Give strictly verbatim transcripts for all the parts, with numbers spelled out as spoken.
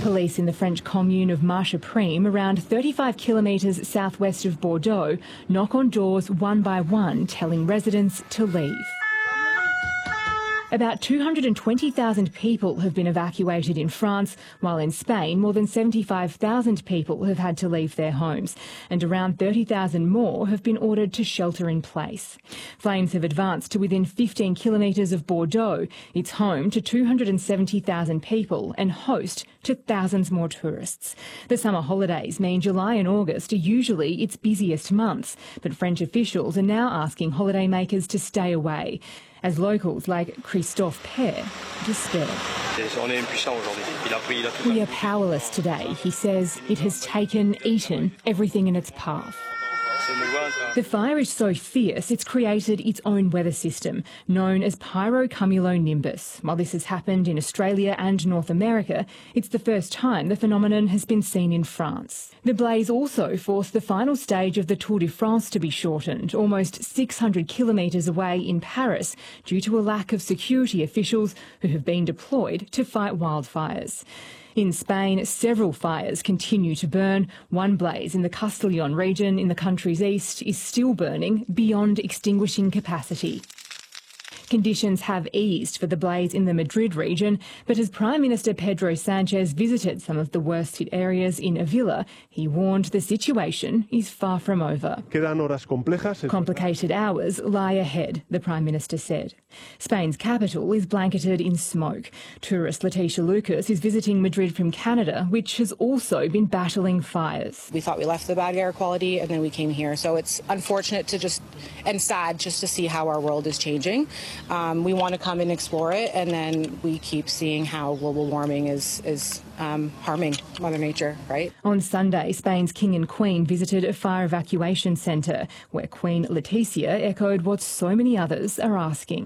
Police in the French commune of Marcheprime, around thirty-five kilometres southwest of Bordeaux, knock on doors one by one, telling residents to leave. About two hundred twenty thousand people have been evacuated in France, while in Spain more than seventy-five thousand people have had to leave their homes, and around thirty thousand more have been ordered to shelter in place. Flames have advanced to within fifteen kilometres of Bordeaux. It's home to two hundred seventy thousand people and host to thousands more tourists. The summer holidays mean July and August are usually its busiest months, but French officials are now asking holidaymakers to stay away, as locals like Christophe Père despair. We are powerless today, he says. It has taken, eaten everything in its path. The fire is so fierce it's created its own weather system, known as pyrocumulonimbus. While this has happened in Australia and North America, it's the first time the phenomenon has been seen in France. The blaze also forced the final stage of the Tour de France to be shortened, almost six hundred kilometres away in Paris, due to a lack of security officials who have been deployed to fight wildfires. In Spain, several fires continue to burn. One blaze in the Castellón region in the country's east is still burning beyond extinguishing capacity. Conditions have eased for the blaze in the Madrid region, but as Prime Minister Pedro Sanchez visited some of the worst-hit areas in Avila, he warned the situation is far from over. Complicated hours lie ahead, the Prime Minister said. Spain's capital is blanketed in smoke. Tourist Leticia Lucas is visiting Madrid from Canada, which has also been battling fires. We thought we left the bad air quality and then we came here, so it's unfortunate to just, and sad just to see how our world is changing. Um, we want to come and explore it, and then we keep seeing how global warming is, is um, harming Mother Nature, right? On Sunday, Spain's King and Queen visited a fire evacuation centre, where Queen Letizia echoed what so many others are asking.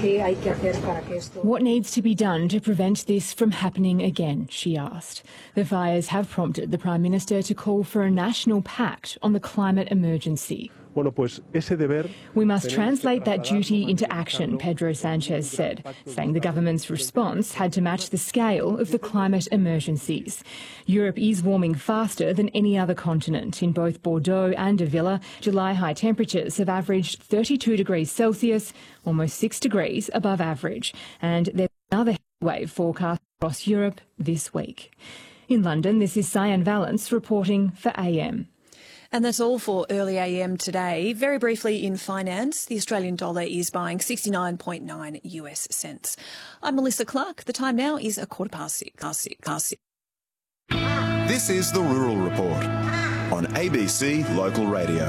What needs to be done to prevent this from happening again, she asked. The fires have prompted the Prime Minister to call for a national pact on the climate emergency. We must translate that duty into action, Pedro Sanchez said, saying the government's response had to match the scale of the climate emergencies. Europe is warming faster than any other continent. In both Bordeaux and Avila, July high temperatures have averaged thirty-two degrees Celsius, almost six degrees above average, and there's another heat wave forecast across Europe this week. In London, this is Cyan Valence reporting for A M. And that's all for early A M today. Very briefly in finance, the Australian dollar is buying sixty-nine point nine U S cents. I'm Melissa Clark. The time now is a quarter past six. Past six, past six. This is the Rural Report on A B C Local Radio.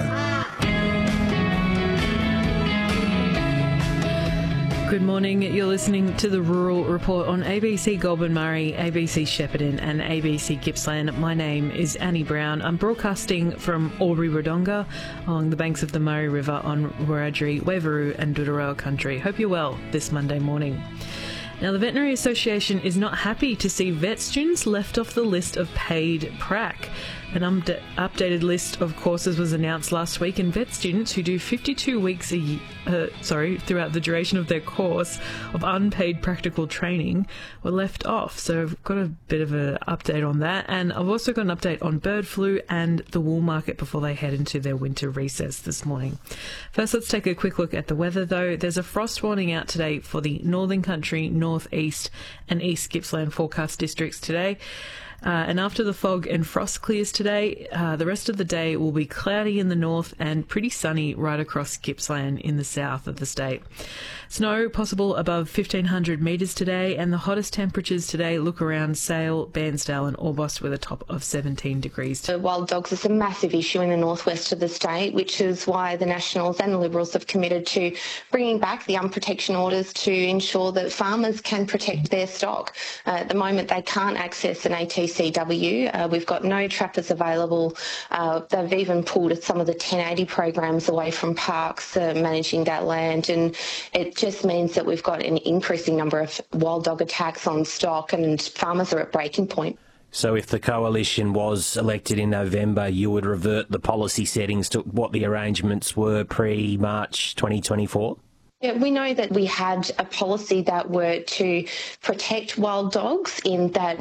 Good morning. You're listening to the Rural Report on A B C Goulburn Murray, A B C Shepparton and A B C Gippsland. My name is Annie Brown. I'm broadcasting from Albury-Wodonga along the banks of the Murray River on Wiradjuri, Waveroo and Doodarowa country. Hope you're well this Monday morning. Now, the Veterinary Association is not happy to see vet students left off the list of paid prac. An um, updated list of courses was announced last week, and vet students who do fifty-two weeks a year, uh, sorry, throughout the duration of their course of unpaid practical training were left off. So I've got a bit of an update on that, and I've also got an update on bird flu and the wool market before they head into their winter recess this morning. First, let's take a quick look at the weather, though. There's a frost warning out today for the Northern Country, North East and East Gippsland forecast districts today. Uh, and after the fog and frost clears today, uh, the rest of the day will be cloudy in the north and pretty sunny right across Gippsland in the south of the state. Snow possible above fifteen hundred metres today, and the hottest temperatures today look around Sale, Bairnsdale and Orbost with a top of seventeen degrees. So wild dogs is a massive issue in the northwest of the state, which is why the Nationals and the Liberals have committed to bringing back the unprotection orders to ensure that farmers can protect their stock. Uh, at the moment, they can't access an A T C W. Uh, we've got no trappers available. Uh, they've even pulled some of the ten eighty programs away from parks uh, managing that land, and it just means that we've got an increasing number of wild dog attacks on stock, and farmers are at breaking point. So if the coalition was elected in November, you would revert the policy settings to what the arrangements were pre-March twenty twenty-four? Yeah, we know that we had a policy that were to protect wild dogs, in that